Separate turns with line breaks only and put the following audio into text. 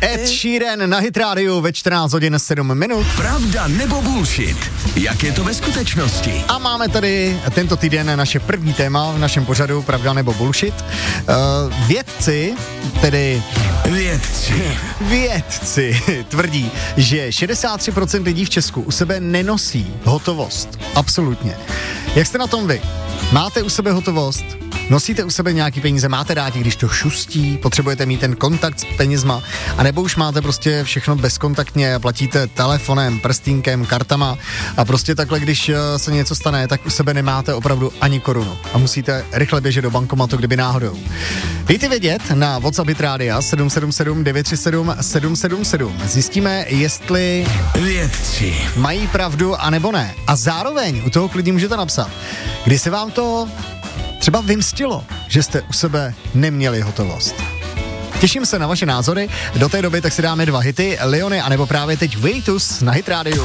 Ed Sheeran na Hit Radio ve 14 hodin 7 minut.
Pravda nebo bullshit? Jak je to ve skutečnosti?
A máme tady tento týden naše první téma v našem pořadu Pravda nebo bullshit. Vědci tvrdí, že 63% lidí v Česku u sebe nenosí hotovost. Absolutně. Jak jste na tom vy? Máte u sebe hotovost? Nosíte u sebe nějaký peníze? Máte rádi, když to šustí? Potřebujete mít ten kontakt s penězma? A nebo už máte prostě všechno bezkontaktně a platíte telefonem, prstínkem, kartama a prostě takhle, když se něco stane, tak u sebe nemáte opravdu ani korunu a musíte rychle běžet do bankomatu, kdyby náhodou. Dejte vědět na WhatsApp Hit Rádia 777 937 777. Zjistíme, jestli
Vědci
mají pravdu a nebo ne. A zároveň u toho klidně můžete napsat, kdy se vám to třeba vymstilo, že jste u sebe neměli hotovost. Těším se na vaše názory. Do té doby tak si dáme 2 hity, Leony, anebo právě teď Waitus na Hit Radio.